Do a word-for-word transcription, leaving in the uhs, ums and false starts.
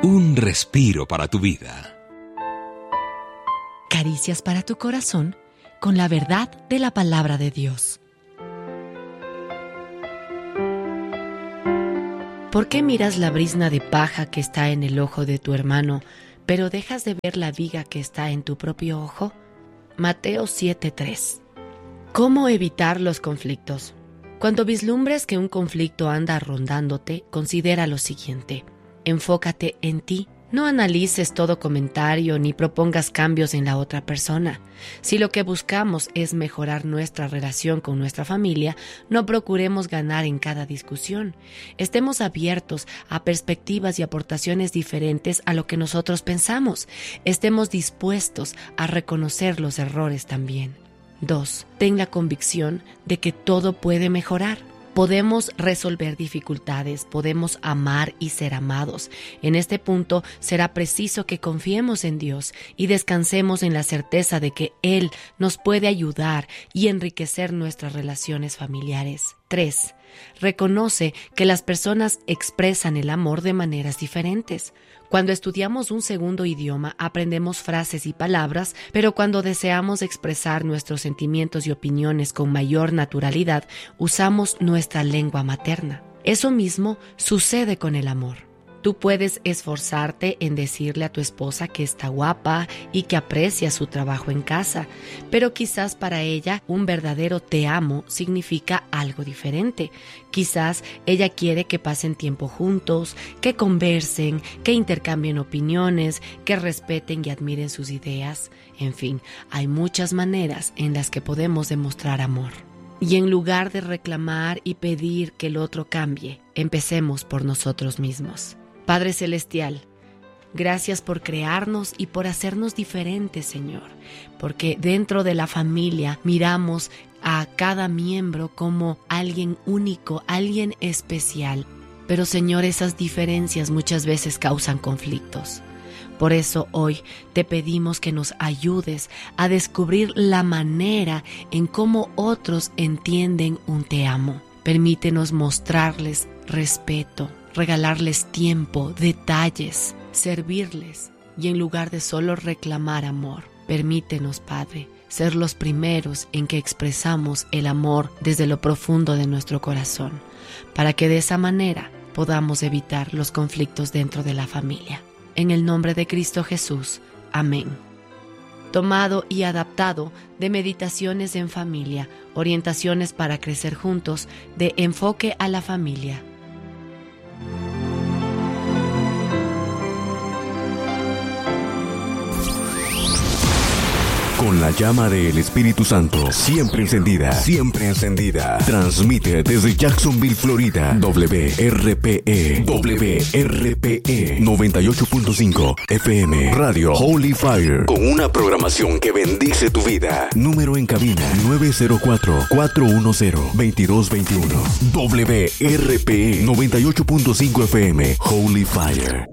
Un respiro para tu vida. Caricias para tu corazón con la verdad de la palabra de Dios. ¿Por qué miras la brizna de paja que está en el ojo de tu hermano, pero dejas de ver la viga que está en tu propio ojo? Mateo siete tres. ¿Cómo evitar los conflictos? Cuando vislumbres que un conflicto anda rondándote, considera lo siguiente. Enfócate en ti. No analices todo comentario ni propongas cambios en la otra persona. Si lo que buscamos es mejorar nuestra relación con nuestra familia, no procuremos ganar en cada discusión. Estemos abiertos a perspectivas y aportaciones diferentes a lo que nosotros pensamos. Estemos dispuestos a reconocer los errores también. dos. Ten la convicción de que todo puede mejorar. Podemos resolver dificultades, podemos amar y ser amados. En este punto será preciso que confiemos en Dios y descansemos en la certeza de que Él nos puede ayudar y enriquecer nuestras relaciones familiares. tres. Reconoce que las personas expresan el amor de maneras diferentes. Cuando estudiamos un segundo idioma, aprendemos frases y palabras, pero cuando deseamos expresar nuestros sentimientos y opiniones con mayor naturalidad, usamos nuestra lengua materna. Eso mismo sucede con el amor. Tú puedes esforzarte en decirle a tu esposa que está guapa y que aprecia su trabajo en casa, pero quizás para ella un verdadero te amo significa algo diferente. Quizás ella quiere que pasen tiempo juntos, que conversen, que intercambien opiniones, que respeten y admiren sus ideas. En fin, hay muchas maneras en las que podemos demostrar amor. Y en lugar de reclamar y pedir que el otro cambie, empecemos por nosotros mismos. Padre Celestial, gracias por crearnos y por hacernos diferentes, Señor, porque dentro de la familia miramos a cada miembro como alguien único, alguien especial. Pero, Señor, esas diferencias muchas veces causan conflictos. Por eso hoy te pedimos que nos ayudes a descubrir la manera en cómo otros entienden un te amo. Permítenos mostrarles respeto, regalarles tiempo, detalles, servirles y en lugar de solo reclamar amor, permítenos, Padre, ser los primeros en que expresamos el amor desde lo profundo de nuestro corazón, para que de esa manera podamos evitar los conflictos dentro de la familia. En el nombre de Cristo Jesús. Amén. Tomado y adaptado de Meditaciones en Familia, orientaciones para crecer juntos, de Enfoque a la Familia. Con la llama del Espíritu Santo, siempre encendida, siempre encendida. Transmite desde Jacksonville, Florida, W R P E, W R P E noventa y ocho punto cinco F M, Radio Holy Fire, con una programación que bendice tu vida. Número en cabina nueve cero cuatro, cuatro uno cero, dos dos dos uno. W R P E noventa y ocho punto cinco F M, Holy Fire.